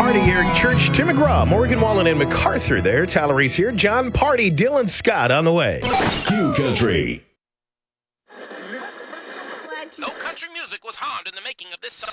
Party, Eric Church, Tim McGraw, Morgan Wallen, and MacArthur there. Tallery's here. John Party, Dylan Scott on the way. Q Country. No country music was harmed in the making of this song.